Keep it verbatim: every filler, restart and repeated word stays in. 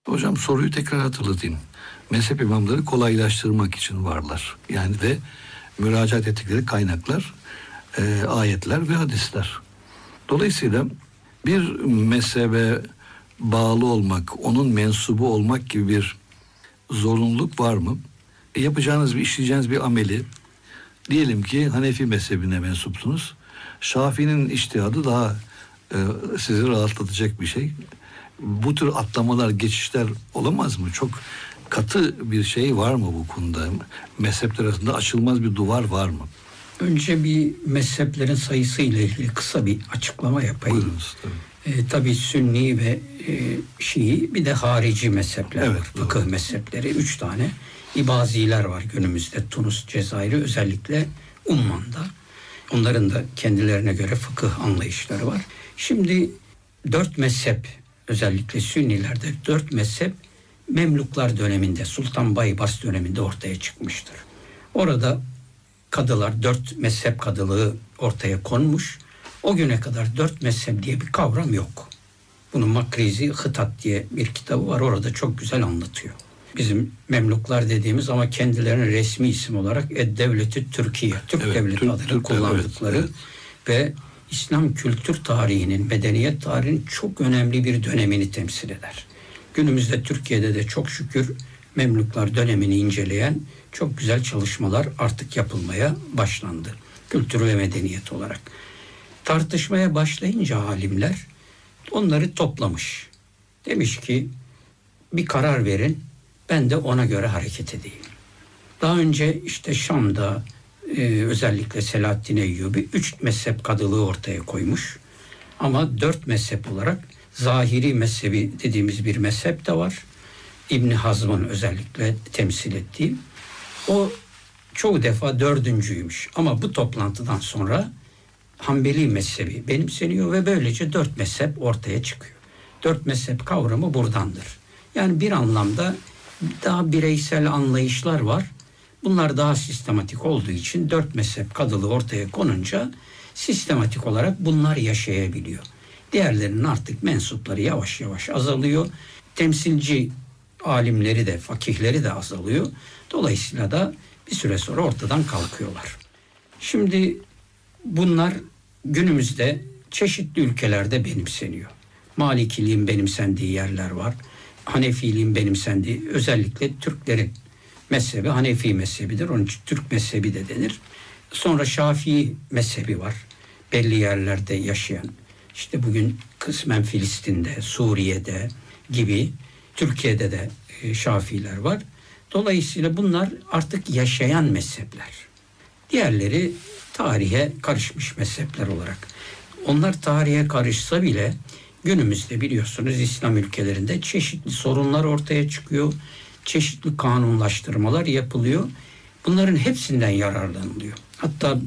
Hocam soruyu tekrar hatırlatayım. Mezhep imamları kolaylaştırmak için varlar. Yani de müracaat ettikleri kaynaklar, e, ayetler ve hadisler. Dolayısıyla bir mezhebe bağlı olmak, onun mensubu olmak gibi bir zorunluluk var mı? E, yapacağınız bir, işleyeceğiniz bir ameli, diyelim ki Hanefi mezhebine mensupsunuz. Şafii'nin içtihadı daha e, sizi rahatlatacak bir şey. Bu tür atlamalar, geçişler olamaz mı? Çok katı bir şey var mı bu konuda? Mezhepler arasında açılmaz bir duvar var mı? Önce bir mezheplerin sayısı ile ilgili kısa bir açıklama yapayım. Buyurunuz. Tabii. E, tabii Sünni ve e, Şii, bir de harici mezhepler Evet, var. doğru. Fıkıh mezhepleri. Üç tane İbaziler var günümüzde. Tunus, Cezayir'i, özellikle Umman'da. Onların da kendilerine göre fıkıh anlayışları var. Şimdi dört mezhep, özellikle Sünnilerde dört mezhep Memluklar döneminde, Sultan Baybars döneminde ortaya çıkmıştır. Orada kadılar, dört mezhep kadılığı ortaya konmuş. O güne kadar dört mezhep diye bir kavram yok. Bunun Makrizi Hıtat diye bir kitabı var. Orada çok güzel anlatıyor. Bizim Memluklar dediğimiz ama kendilerine resmi isim olarak Ed-Devlet-i Türkiye, Türk Evet, Devleti Türk- adını Türk- kullandıkları evet, ve İslam kültür tarihinin, medeniyet tarihinin çok önemli bir dönemini temsil eder. Günümüzde Türkiye'de de çok şükür Memluklar dönemini inceleyen çok güzel çalışmalar artık yapılmaya başlandı. Kültür ve medeniyet olarak. Tartışmaya başlayınca alimler onları toplamış. Demiş ki bir karar verin, ben de ona göre hareket edeyim. Daha önce işte Şam'da e, özellikle Selahaddin Eyyubi üç mezhep kadılığı ortaya koymuş. Ama dört mezhep olarak Zahiri mezhebi dediğimiz bir mezhep de var. İbn Hazm'ın özellikle temsil ettiği. O çoğu defa dördüncüymüş. Ama bu toplantıdan sonra Hanbeli mezhebi benimseniyor ve böylece dört mezhep ortaya çıkıyor. Dört mezhep kavramı buradandır. Yani bir anlamda daha bireysel anlayışlar var. Bunlar daha sistematik olduğu için dört mezhep kadılığı ortaya konunca sistematik olarak bunlar yaşayabiliyor. Diğerlerinin artık mensupları yavaş yavaş azalıyor. Temsilci alimleri de, fakihleri de azalıyor. Dolayısıyla da bir süre sonra ortadan kalkıyorlar. Şimdi bunlar günümüzde çeşitli ülkelerde benimseniyor. Malikiliğin benimsendiği yerler var. Hanefiliğin benimsendiği, özellikle Türklerin mezhebi Hanefi mezhebidir. Onun için Türk mezhebi de denir. Sonra Şafii mezhebi var. Belli yerlerde yaşayan. İşte bugün kısmen Filistin'de, Suriye'de gibi, Türkiye'de de Şafiiler var. Dolayısıyla bunlar artık yaşayan mezhepler. Diğerleri tarihe karışmış mezhepler olarak. Onlar tarihe karışsa bile günümüzde biliyorsunuz İslam ülkelerinde çeşitli sorunlar ortaya çıkıyor. Çeşitli kanunlaştırmalar yapılıyor. Bunların hepsinden yararlanılıyor. Hatta